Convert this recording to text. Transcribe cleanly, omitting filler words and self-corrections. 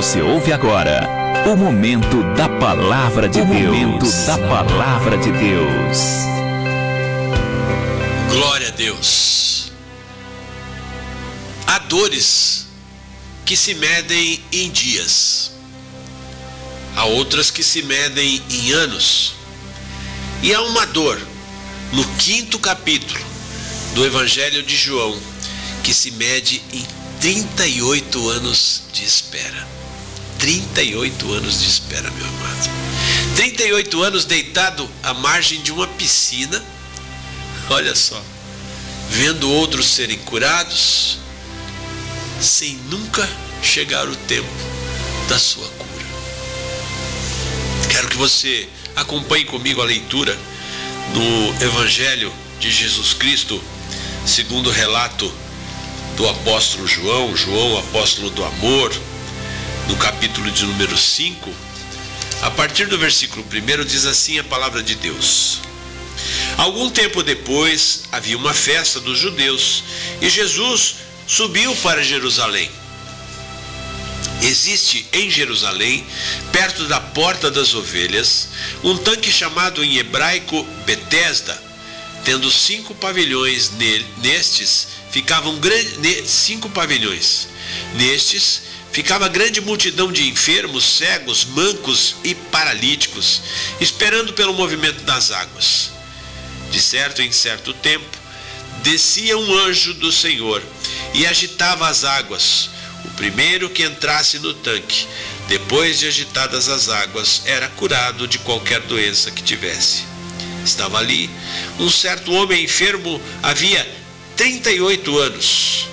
Você ouve agora o momento da palavra de Deus. O momento da palavra de Deus. Glória a Deus. Há dores que se medem em dias. Há outras que se medem em anos. E há uma dor no 5º capítulo do Evangelho de João que se mede em 38 anos de espera. 38 anos de espera, meu amado. 38 anos deitado à margem de uma piscina, olha só, vendo outros serem curados, sem nunca chegar o tempo da sua cura. Quero que você acompanhe comigo a leitura do Evangelho de Jesus Cristo, segundo o relato do apóstolo João, o apóstolo do amor, no capítulo de número 5, a partir do versículo 1, diz assim a palavra de Deus. Algum tempo depois, havia uma festa dos judeus, e Jesus subiu para Jerusalém. Existe em Jerusalém, perto da Porta das Ovelhas, um tanque chamado em hebraico Betesda, tendo 5 pavilhões. Nestes ficava grande multidão de enfermos, cegos, mancos e paralíticos, esperando pelo movimento das águas. De certo em certo tempo, descia um anjo do Senhor e agitava as águas. O primeiro que entrasse no tanque, depois de agitadas as águas, era curado de qualquer doença que tivesse. Estava ali um certo homem enfermo havia 38 anos.